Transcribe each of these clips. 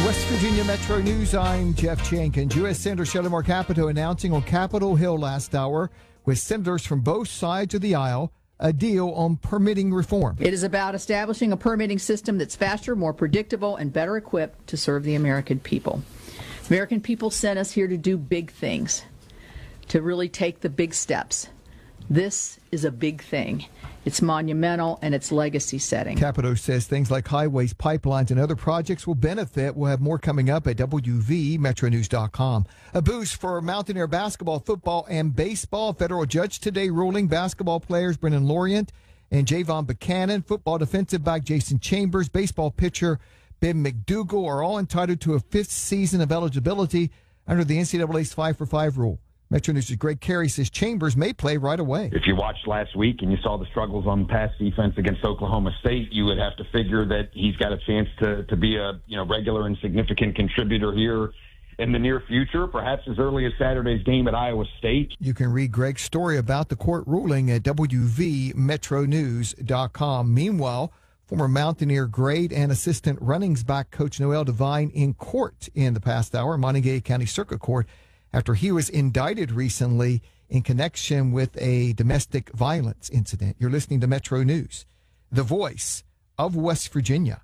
West Virginia Metro News, I'm Jeff Jenkins. U.S. Senator Shelley Moore Capito announcing on Capitol Hill last hour with senators from both sides of the aisle a deal on permitting reform. It is about establishing a permitting system that's faster, more predictable, and better equipped to serve the American people. American people sent us here to do big things, to really take the big steps. This is a big thing. It's monumental, and it's legacy setting. Capito says things like highways, pipelines, and other projects will benefit. We'll have more coming up at WVMetroNews.com. A boost for Mountaineer basketball, football, and baseball. Federal judge today ruling basketball players Brennan Lorient and Javon Buchanan, football defensive back Jason Chambers, baseball pitcher Ben McDougal are all entitled to a fifth season of eligibility under the NCAA's 5-for-5 rule. Metro News' Greg Carey says Chambers may play right away. If you watched last week and you saw the struggles on pass defense against Oklahoma State, you would have to figure that he's got a chance to be a regular and significant contributor here in the near future, perhaps as early as Saturday's game at Iowa State. You can read Greg's story about the court ruling at WVMetroNews.com. Meanwhile, former Mountaineer grade and assistant runnings back coach Noel Devine in court in the past hour, Montague County Circuit Court, after he was indicted recently in connection with a domestic violence incident. You're listening to Metro News, the voice of West Virginia.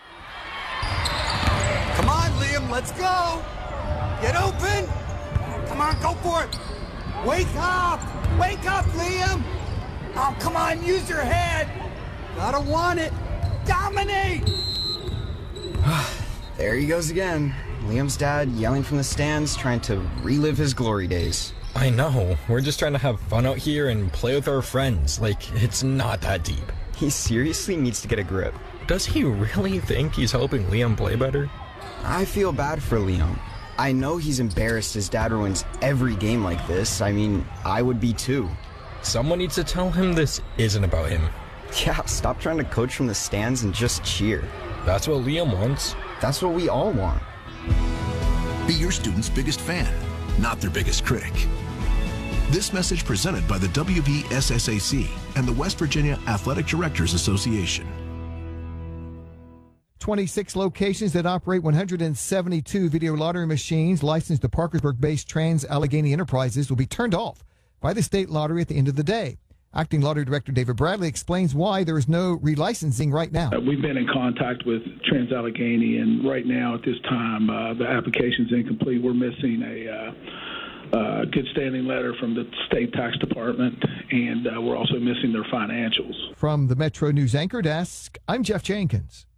Come on, Liam, let's go. Get open. Come on, go for it. Wake up, Liam. Oh, come on, use your head. Gotta want it. Dominate. There he goes again. Liam's dad yelling from the stands, trying to relive his glory days. I know. We're just trying to have fun out here and play with our friends. Like, it's not that deep. He seriously needs to get a grip. Does he really think he's helping Liam play better? I feel bad for Liam. I know he's embarrassed his dad ruins every game like this. I mean, I would be too. Someone needs to tell him this isn't about him. Yeah, stop trying to coach from the stands and just cheer. That's what Liam wants. That's what we all want. Be your student's biggest fan, not their biggest critic. This message presented by the WVSSAC and the West Virginia Athletic Directors Association. 26 locations that operate 172 video lottery machines licensed to Parkersburg-based Trans-Allegheny Enterprises will be turned off by the state lottery at the end of the day. Acting Lottery Director David Bradley explains why there is no relicensing right now. We've been in contact with Trans-Allegheny, and right now at this time, the application's incomplete. We're missing a good standing letter from the state tax department, and we're also missing their financials. From the Metro News Anchor Desk, I'm Jeff Jenkins.